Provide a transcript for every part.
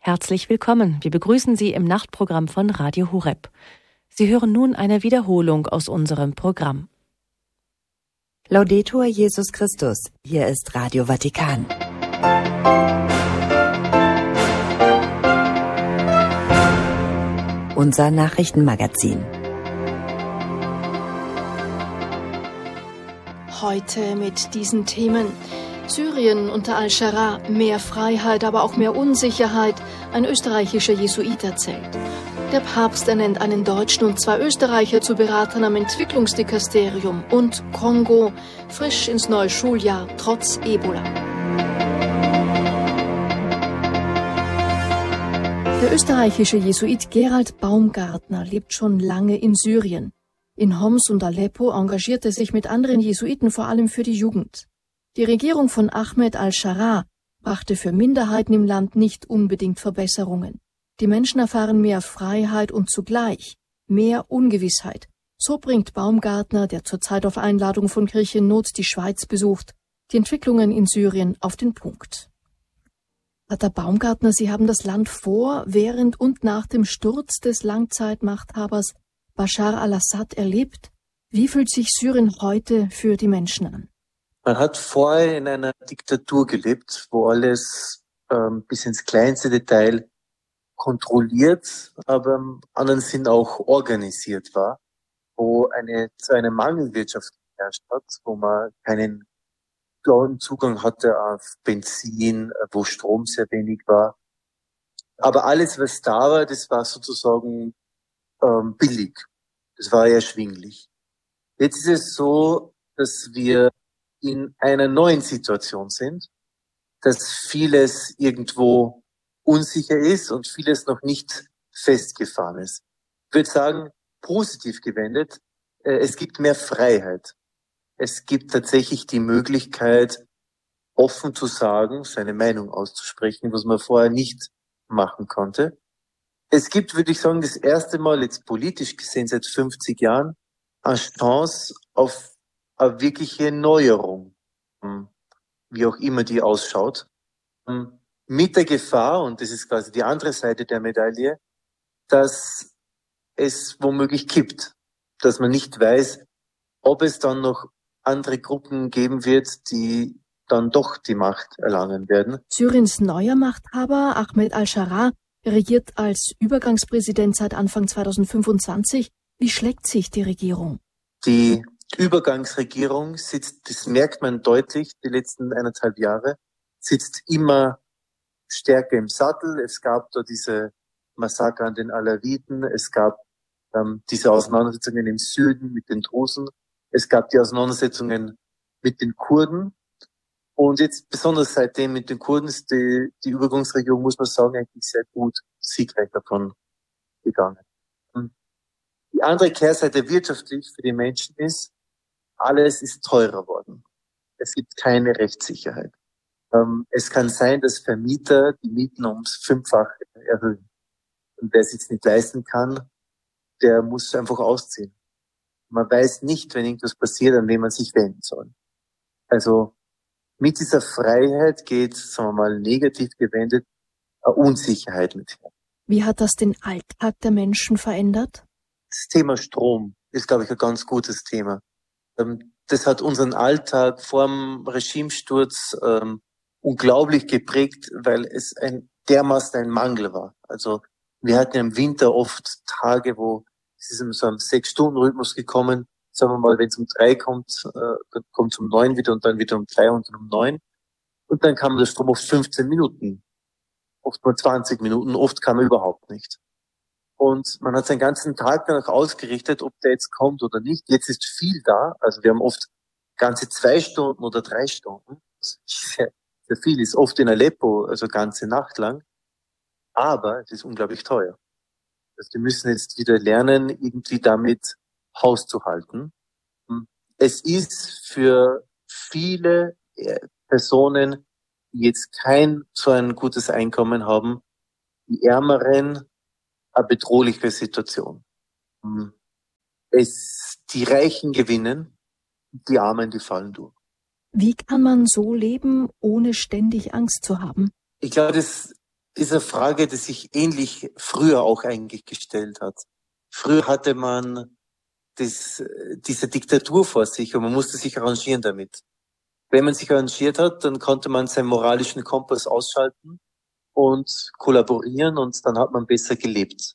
Herzlich willkommen. Wir begrüßen Sie im Nachtprogramm von Radio Horeb. Sie hören nun eine Wiederholung aus unserem Programm. Laudetur Jesus Christus. Hier ist Radio Vatikan. Unser Nachrichtenmagazin. Heute mit diesen Themen: Syrien unter Al-Sharaa, mehr Freiheit, aber auch mehr Unsicherheit, ein österreichischer Jesuit erzählt. Der Papst ernennt einen Deutschen und 2 Österreicher zu Beratern am Entwicklungsdikasterium. Und Kongo, frisch ins neue Schuljahr, trotz Ebola. Der österreichische Jesuit Gerald Baumgartner lebt schon lange in Syrien. In Homs und Aleppo engagiert er sich mit anderen Jesuiten vor allem für die Jugend. Die Regierung von Ahmed al-Sharaa brachte für Minderheiten im Land nicht unbedingt Verbesserungen. Die Menschen erfahren mehr Freiheit und zugleich mehr Ungewissheit. So bringt Baumgartner, der zurzeit auf Einladung von Kirche in Not die Schweiz besucht, die Entwicklungen in Syrien auf den Punkt. Pater Baumgartner, Sie haben das Land vor, während und nach dem Sturz des Langzeitmachthabers Bashar al-Assad erlebt. Wie fühlt sich Syrien heute für die Menschen an? Man hat vorher in einer Diktatur gelebt, wo alles bis ins kleinste Detail kontrolliert, aber im anderen Sinn auch organisiert war, wo so eine Mangelwirtschaft geherrscht hat, wo man keinen blauen Zugang hatte auf Benzin, wo Strom sehr wenig war. Aber alles, was da war, das war sozusagen billig. Das war erschwinglich. Jetzt ist es so, dass wir in einer neuen Situation sind, dass vieles irgendwo unsicher ist und vieles noch nicht festgefahren ist. Ich würde sagen, positiv gewendet, es gibt mehr Freiheit. Es gibt tatsächlich die Möglichkeit, offen zu sagen, seine Meinung auszusprechen, was man vorher nicht machen konnte. Es gibt, würde ich sagen, das erste Mal jetzt politisch gesehen seit 50 Jahren eine Chance auf eine wirkliche Neuerung, wie auch immer die ausschaut, mit der Gefahr, und das ist quasi die andere Seite der Medaille, dass es womöglich kippt, dass man nicht weiß, ob es dann noch andere Gruppen geben wird, die dann doch die Macht erlangen werden. Syriens neuer Machthaber Ahmed al-Sharaa regiert als Übergangspräsident seit Anfang 2025. Wie schlägt sich die Regierung? Die Übergangsregierung sitzt, das merkt man deutlich, die letzten 1,5 Jahre, sitzt immer stärker im Sattel. Es gab da diese Massaker an den Alawiten, es gab diese Auseinandersetzungen im Süden mit den Drusen, es gab die Auseinandersetzungen mit den Kurden und jetzt besonders seitdem mit den Kurden ist die Übergangsregierung, muss man sagen, eigentlich sehr gut siegreich davon gegangen. Die andere Kehrseite wirtschaftlich für die Menschen ist, alles ist teurer worden. Es gibt keine Rechtssicherheit. Es kann sein, dass Vermieter die Mieten ums 5-fache erhöhen. Und wer es sich nicht leisten kann, der muss einfach ausziehen. Man weiß nicht, wenn irgendwas passiert, an wen man sich wenden soll. Also mit dieser Freiheit geht, sagen wir mal, negativ gewendet, eine Unsicherheit mit her. Wie hat das den Alltag der Menschen verändert? Das Thema Strom ist, glaube ich, ein ganz gutes Thema. Das hat unseren Alltag vor dem Regimesturz unglaublich geprägt, weil es dermaßen ein Mangel war. Also wir hatten ja im Winter oft Tage, wo es ist in so einem 6-Stunden-Rhythmus gekommen. Sagen wir mal, wenn es um 3 kommt, dann kommt es um 9 wieder und dann wieder um 3 und dann um 9. Und dann kam der Strom oft 15 Minuten, oft mal 20 Minuten, oft kam er überhaupt nicht. Und man hat seinen ganzen Tag danach ausgerichtet, ob der jetzt kommt oder nicht. Jetzt ist viel da. Also wir haben oft ganze 2 Stunden oder 3 Stunden. Das ist sehr viel, ist oft in Aleppo, also ganze Nacht lang. Aber es ist unglaublich teuer. Also wir müssen jetzt wieder lernen, irgendwie damit Haus zu halten. Es ist für viele Personen, die jetzt kein so ein gutes Einkommen haben, die Ärmeren, eine bedrohliche Situation. Die Reichen gewinnen, die Armen, die fallen durch. Wie kann man so leben, ohne ständig Angst zu haben? Ich glaube, das ist eine Frage, die sich ähnlich früher auch eigentlich gestellt hat. Früher hatte man diese Diktatur vor sich und man musste sich arrangieren damit. Wenn man sich arrangiert hat, dann konnte man seinen moralischen Kompass ausschalten und kollaborieren und dann hat man besser gelebt.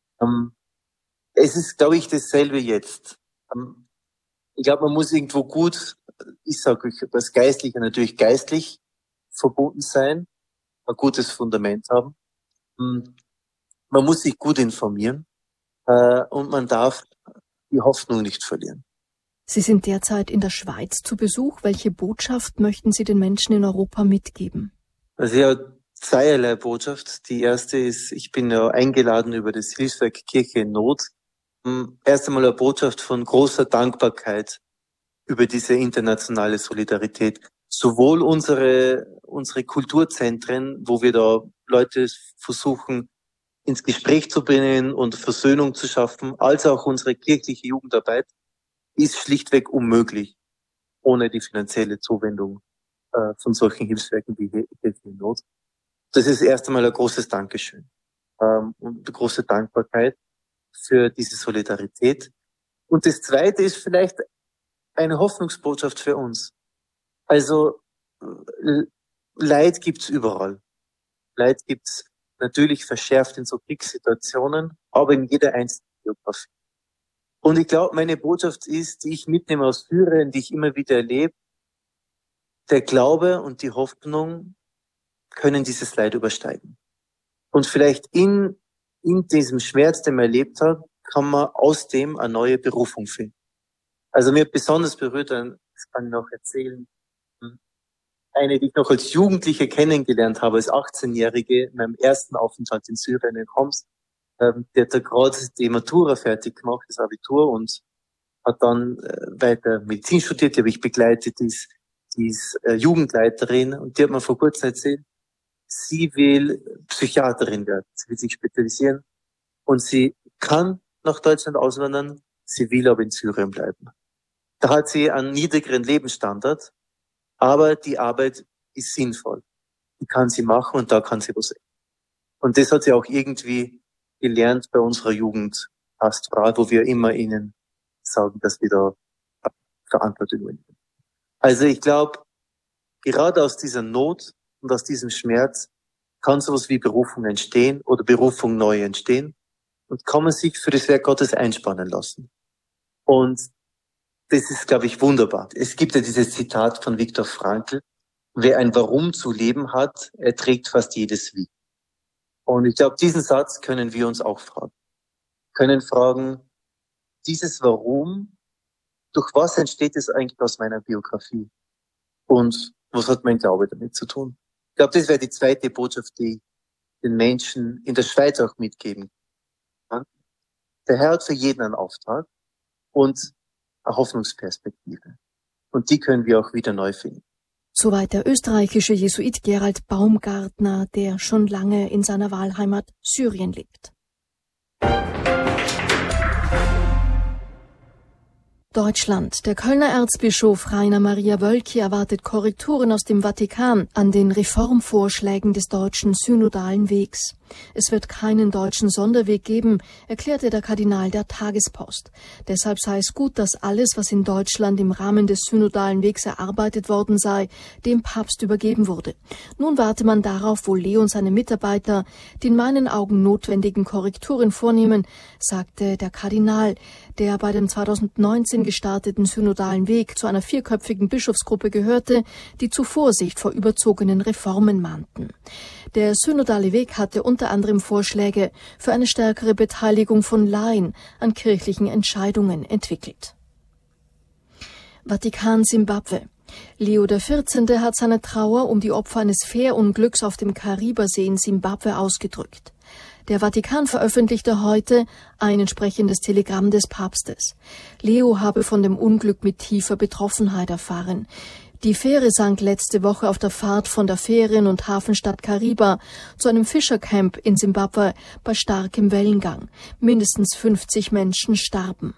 Es ist, glaube ich, dasselbe jetzt. Ich glaube, man muss irgendwo gut, ich sage euch, das Geistliche natürlich geistlich verbunden sein, ein gutes Fundament haben. Man muss sich gut informieren und man darf die Hoffnung nicht verlieren. Sie sind derzeit in der Schweiz zu Besuch. Welche Botschaft möchten Sie den Menschen in Europa mitgeben? Also ja, zweierlei Botschaft. Die erste ist, ich bin ja eingeladen über das Hilfswerk Kirche in Not. Erst einmal eine Botschaft von großer Dankbarkeit über diese internationale Solidarität. Sowohl unsere Kulturzentren, wo wir da Leute versuchen, ins Gespräch zu bringen und Versöhnung zu schaffen, als auch unsere kirchliche Jugendarbeit, ist schlichtweg unmöglich ohne die finanzielle Zuwendung von solchen Hilfswerken wie Kirche in Not. Das ist erst einmal ein großes Dankeschön und eine große Dankbarkeit für diese Solidarität. Und das Zweite ist vielleicht eine Hoffnungsbotschaft für uns. Also Leid gibt's überall. Leid gibt's natürlich verschärft in so Kriegssituationen, aber in jeder einzelnen Biografie. Und ich glaube, meine Botschaft ist, die ich mitnehme aus Syrien, die ich immer wieder erlebe, der Glaube und die Hoffnung können dieses Leid übersteigen. Und vielleicht in diesem Schmerz, den man erlebt hat, kann man aus dem eine neue Berufung finden. Also mir besonders berührt, das kann ich noch erzählen, eine, die ich noch als Jugendliche kennengelernt habe, als 18-Jährige, in meinem ersten Aufenthalt in Syrien in Homs. Die hat da gerade die Matura fertig gemacht, das Abitur, und hat dann weiter Medizin studiert, die habe ich begleitet, die ist Jugendleiterin, und die hat mir vor kurzem erzählt, sie will Psychiaterin werden, sie will sich spezialisieren und sie kann nach Deutschland auswandern, sie will aber in Syrien bleiben. Da hat sie einen niedrigeren Lebensstandard, aber die Arbeit ist sinnvoll. Die kann sie machen und da kann sie was sehen. Und das hat sie auch irgendwie gelernt bei unserer Jugendpastoral, wo wir immer ihnen sagen, dass wir da Verantwortung übernehmen. Also ich glaube, gerade aus dieser Not und aus diesem Schmerz kann sowas wie Berufung entstehen oder Berufung neu entstehen und kann man sich für das Werk Gottes einspannen lassen. Und das ist, glaube ich, wunderbar. Es gibt ja dieses Zitat von Viktor Frankl: Wer ein Warum zu leben hat, erträgt fast jedes Wie. Und ich glaube, diesen Satz können wir uns auch fragen. Können fragen, dieses Warum, durch was entsteht es eigentlich aus meiner Biografie? Und was hat mein Glaube damit zu tun? Ich glaube, das wäre die zweite Botschaft, die ich den Menschen in der Schweiz auch mitgeben kann. Der Herr hat für jeden einen Auftrag und eine Hoffnungsperspektive. Und die können wir auch wieder neu finden. Soweit der österreichische Jesuit Gerald Baumgartner, der schon lange in seiner Wahlheimat Syrien lebt. Deutschland. Der Kölner Erzbischof Rainer Maria Wölki erwartet Korrekturen aus dem Vatikan an den Reformvorschlägen des deutschen synodalen Wegs. Es wird keinen deutschen Sonderweg geben, erklärte der Kardinal der Tagespost. Deshalb sei es gut, dass alles, was in Deutschland im Rahmen des synodalen Wegs erarbeitet worden sei, dem Papst übergeben wurde. Nun warte man darauf, wo Leo und seine Mitarbeiter die in meinen Augen notwendigen Korrekturen vornehmen, sagte der Kardinal, der bei dem 2019 gestarteten synodalen Weg zu einer 4-köpfigen Bischofsgruppe gehörte, die zu Vorsicht vor überzogenen Reformen mahnten. Der synodale Weg hatte unter anderem Vorschläge für eine stärkere Beteiligung von Laien an kirchlichen Entscheidungen entwickelt. Vatikan Simbabwe. Leo XIV. Hat seine Trauer um die Opfer eines Fährunglücks auf dem Karibersee in Simbabwe ausgedrückt. Der Vatikan veröffentlichte heute ein entsprechendes Telegramm des Papstes. Leo habe von dem Unglück mit tiefer Betroffenheit erfahren. Die Fähre sank letzte Woche auf der Fahrt von der Ferien- und Hafenstadt Kariba zu einem Fischercamp in Simbabwe bei starkem Wellengang. Mindestens 50 Menschen starben.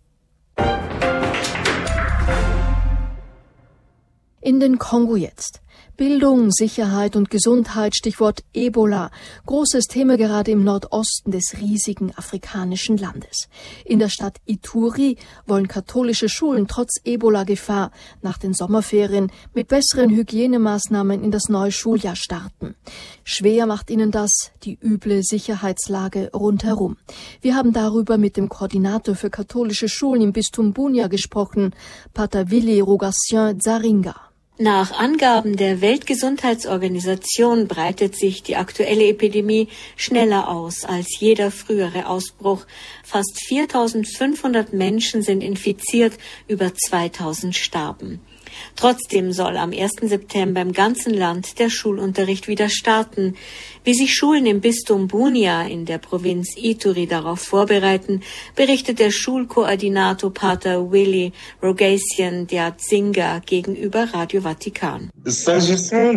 In den Kongo jetzt. Bildung, Sicherheit und Gesundheit, Stichwort Ebola. Großes Thema gerade im Nordosten des riesigen afrikanischen Landes. In der Stadt Ituri wollen katholische Schulen trotz Ebola-Gefahr nach den Sommerferien mit besseren Hygienemaßnahmen in das neue Schuljahr starten. Schwer macht ihnen das die üble Sicherheitslage rundherum. Wir haben darüber mit dem Koordinator für katholische Schulen im Bistum Bunia gesprochen, Pater Willi Rogatien Zaringa. Nach Angaben der Weltgesundheitsorganisation breitet sich die aktuelle Epidemie schneller aus als jeder frühere Ausbruch. Fast 4.500 Menschen sind infiziert, über 2.000 starben. Trotzdem soll am 1. September im ganzen Land der Schulunterricht wieder starten. Wie sich Schulen im Bistum Bunia in der Provinz Ituri darauf vorbereiten, berichtet der Schulkoordinator Pater Willi Rogatien Zaringa gegenüber Radio Vatikan. Das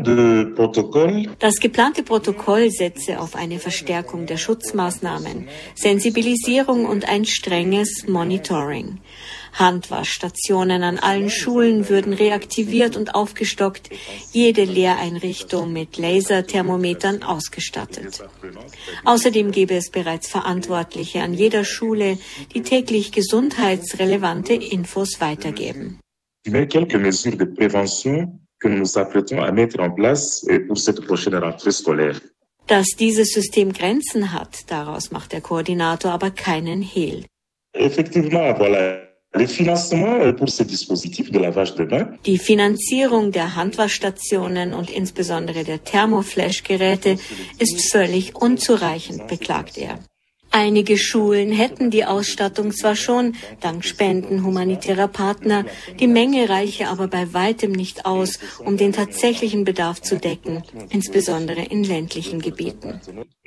geplante Protokoll setze auf eine Verstärkung der Schutzmaßnahmen, Sensibilisierung und ein strenges Monitoring. Handwaschstationen an allen Schulen würden reaktiviert und aufgestockt, jede Lehreinrichtung mit Laserthermometern ausgestattet. Außerdem gäbe es bereits Verantwortliche an jeder Schule, die täglich gesundheitsrelevante Infos weitergeben. Dass dieses System Grenzen hat, daraus macht der Koordinator aber keinen Hehl. Die Finanzierung der Handwaschstationen und insbesondere der Thermoflash-Geräte ist völlig unzureichend, beklagt er. Einige Schulen hätten die Ausstattung zwar schon, dank Spenden humanitärer Partner, die Menge reiche aber bei weitem nicht aus, um den tatsächlichen Bedarf zu decken, insbesondere in ländlichen Gebieten.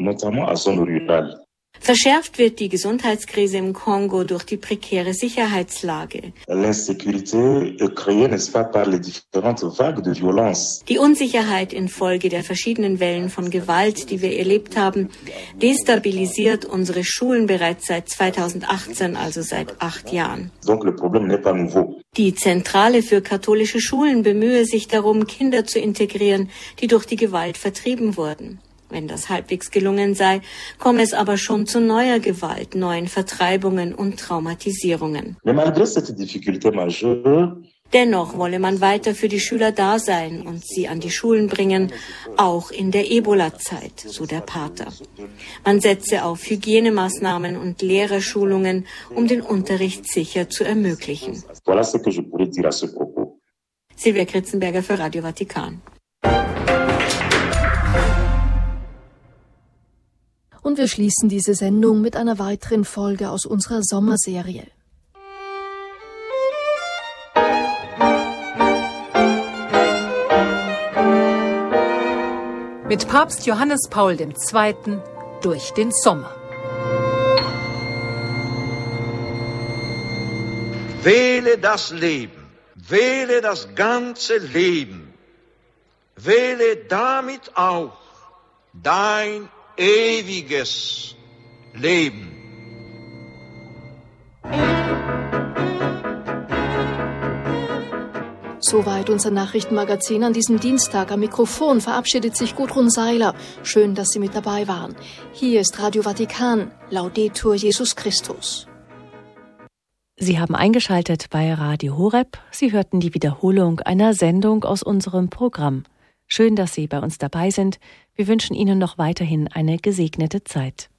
Verschärft wird die Gesundheitskrise im Kongo durch die prekäre Sicherheitslage. Die Unsicherheit infolge der verschiedenen Wellen von Gewalt, die wir erlebt haben, destabilisiert unsere Schulen bereits seit 2018, also seit 8 Jahren. Die Zentrale für katholische Schulen bemühe sich darum, Kinder zu integrieren, die durch die Gewalt vertrieben wurden. Wenn das halbwegs gelungen sei, komme es aber schon zu neuer Gewalt, neuen Vertreibungen und Traumatisierungen. Dennoch wolle man weiter für die Schüler da sein und sie an die Schulen bringen, auch in der Ebola-Zeit, so der Pater. Man setze auf Hygienemaßnahmen und Lehrerschulungen, um den Unterricht sicher zu ermöglichen. Silvia Kritzenberger für Radio Vatikan. Und wir schließen diese Sendung mit einer weiteren Folge aus unserer Sommerserie. Mit Papst Johannes Paul II. Durch den Sommer. Wähle das Leben, wähle das ganze Leben, wähle damit auch dein ewiges Leben. Soweit unser Nachrichtenmagazin an diesem Dienstag. Am Mikrofon verabschiedet sich Gudrun Seiler. Schön, dass Sie mit dabei waren. Hier ist Radio Vatikan. Laudetur Jesus Christus. Sie haben eingeschaltet bei Radio Horeb. Sie hörten die Wiederholung einer Sendung aus unserem Programm. Schön, dass Sie bei uns dabei sind. Wir wünschen Ihnen noch weiterhin eine gesegnete Zeit.